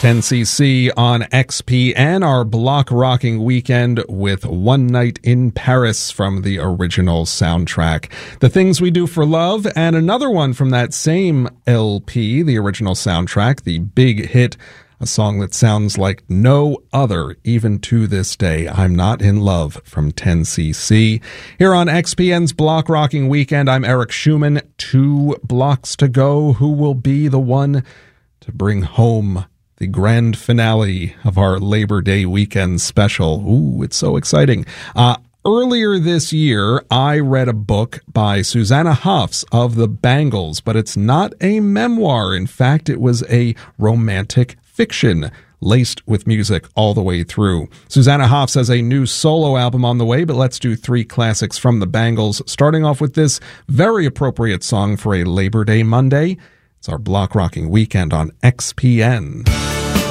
10cc on XPN, our block rocking weekend with One Night in Paris from the original soundtrack. The Things We Do for Love, and another one from that same LP, the original soundtrack, the big hit, a song that sounds like no other, even to this day. I'm Not in Love from 10cc. Here on XPN's Block Rocking Weekend, I'm Eric Schumann. 2 blocks to go. Who will be the one to bring home the grand finale of our Labor Day weekend special? Ooh, it's so exciting. Earlier this year, I read a book by Susanna Hoffs of the Bangles, but it's not a memoir. In fact, it was a romantic fiction laced with music all the way through. Susanna Hoffs has a new solo album on the way, but let's do 3 classics from the Bangles, starting off with this very appropriate song for a Labor Day Monday. It's our block rocking weekend on XPN.